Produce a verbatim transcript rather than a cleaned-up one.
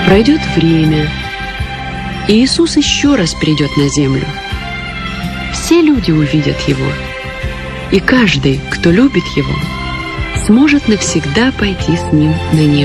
Пройдет время, и Иисус еще раз придет на землю. Все люди увидят Его, и каждый, кто любит Его, сможет навсегда пойти с Ним на небо.